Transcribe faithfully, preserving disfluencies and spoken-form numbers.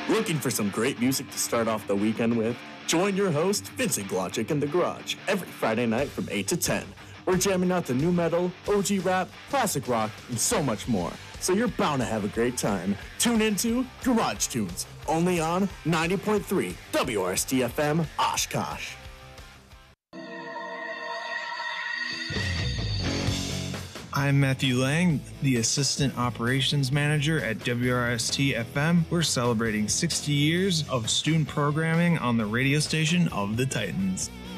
Looking for some great music to start off the weekend with? Join your host, Vincent Glotchick, in the garage every Friday night from eight to ten. We're jamming out the new metal, O G rap, classic rock, and so much more. So you're bound to have a great time. Tune into Garage Tunes, only on ninety point three W R S T F M, Oshkosh. I'm Matthew Lang, the Assistant Operations Manager at W R S T F M. We're celebrating sixty years of student programming on the radio station of the Titans.